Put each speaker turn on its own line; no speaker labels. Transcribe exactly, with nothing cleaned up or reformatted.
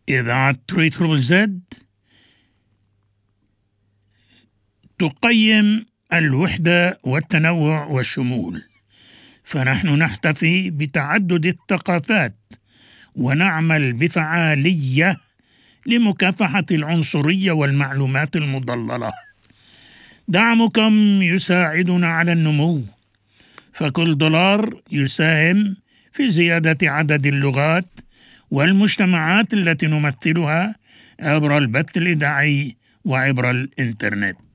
إذاعة ثلاثمية تربل زد تقيم الوحدة والتنوع والشمول، فنحن نحتفي بتعدد الثقافات ونعمل بفعالية لمكافحة العنصرية والمعلومات المضللة. دعمكم يساعدنا على النمو، فكل دولار يساهم في زيادة عدد اللغات والمجتمعات التي نمثلها عبر البث الإذاعي وعبر الإنترنت.